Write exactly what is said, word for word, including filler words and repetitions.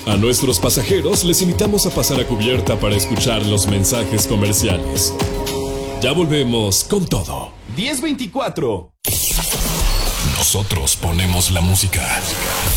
A nuestros pasajeros les invitamos a pasar a cubierta para escuchar los mensajes comerciales. Ya volvemos con todo. diez veinticuatro. Nosotros ponemos la música.